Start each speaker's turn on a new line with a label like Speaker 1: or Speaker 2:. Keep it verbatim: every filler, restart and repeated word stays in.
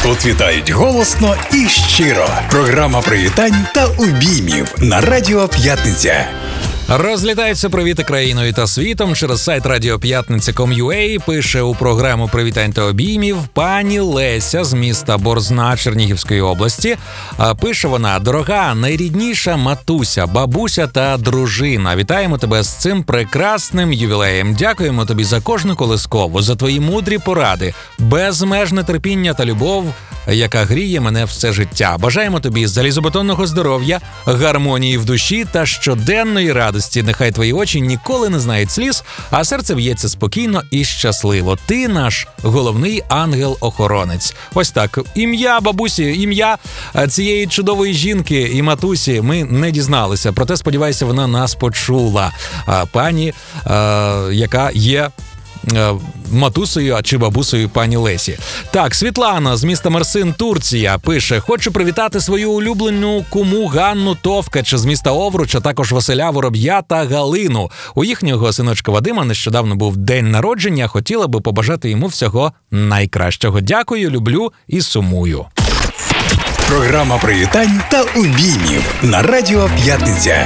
Speaker 1: Тут вітають голосно і щиро. Програма привітань та обіймів на Радіо П'ятниця.
Speaker 2: Розлітаються привіти країною та світом через сайт радіо п'ятниця крапка ком крапка ю а. Пише у програму «Привітань та обіймів» пані Леся з міста Борзна Чернігівської області. Пише вона: «Дорога, найрідніша матуся, бабуся та дружина, вітаємо тебе з цим прекрасним ювілеєм. Дякуємо тобі за кожну колискову, за твої мудрі поради, безмежне терпіння та любов, яка гріє мене все життя. Бажаємо тобі залізобетонного здоров'я, гармонії в душі та щоденної радості. Нехай твої очі ніколи не знають сліз, а серце б'ється спокійно і щасливо. Ти наш головний ангел-охоронець». Ось так. Ім'я бабусі, ім'я цієї чудової жінки і матусі ми не дізналися. Проте, сподіваюся, вона нас почула. Пані, яка є матусею чи бабусею пані Лесі. Так, Світлана з міста Мерсин, Турція, пише: «Хочу привітати свою улюблену куму Ганну Товкач з міста Овруч, а також Василя Вороб'я та Галину. У їхнього синочка Вадима нещодавно був день народження. Хотіла би побажати йому всього найкращого. Дякую, люблю і сумую».
Speaker 1: Програма привітань та обіймів на Радіо П'ятниця.